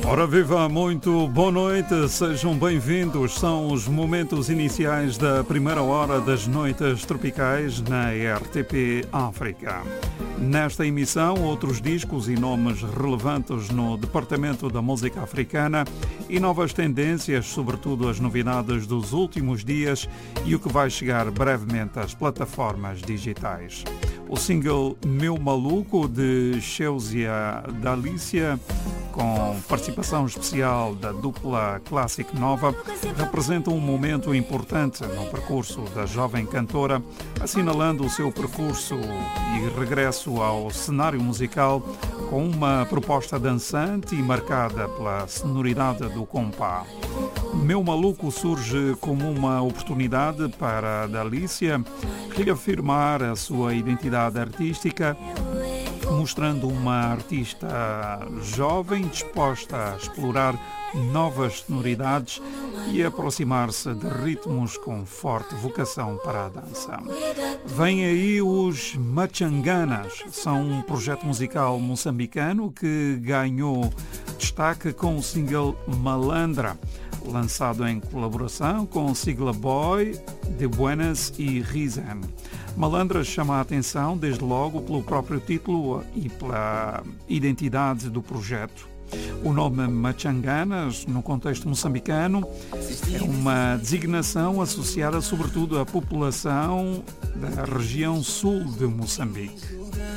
Ora viva, muito boa noite, sejam bem-vindos. São os momentos iniciais da primeira hora das noites tropicais na RTP África. Nesta emissão, outros discos e nomes relevantes no departamento da música africana e novas tendências, sobretudo as novidades dos últimos dias e o que vai chegar brevemente às plataformas digitais. O single Meu Maluco, de Cheusia Dalícia, com participação especial da dupla Classic Nova, representa um momento importante no percurso da jovem cantora, assinalando o seu percurso e regresso ao cenário musical com uma proposta dançante e marcada pela sonoridade do compá. Meu Maluco surge como uma oportunidade para Dalícia reafirmar a sua identidade artística, mostrando uma artista jovem disposta a explorar novas sonoridades e aproximar-se de ritmos com forte vocação para a dança. Vêm aí os Machanganas, são um projeto musical moçambicano que ganhou destaque com o single Malandra, lançado em colaboração com Sigla Boy, De Buenas e Rizen. Malandra chama a atenção desde logo pelo próprio título e pela identidade do projeto. O nome Machanganas, no contexto moçambicano, é uma designação associada sobretudo à população da região sul de Moçambique.